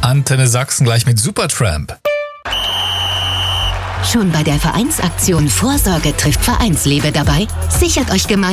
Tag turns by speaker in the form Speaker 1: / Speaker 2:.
Speaker 1: Antenne Sachsen gleich mit Supertramp.
Speaker 2: Schon bei der Vereinsaktion Vorsorge trifft Vereinslebe dabei? Sichert euch gemeinsam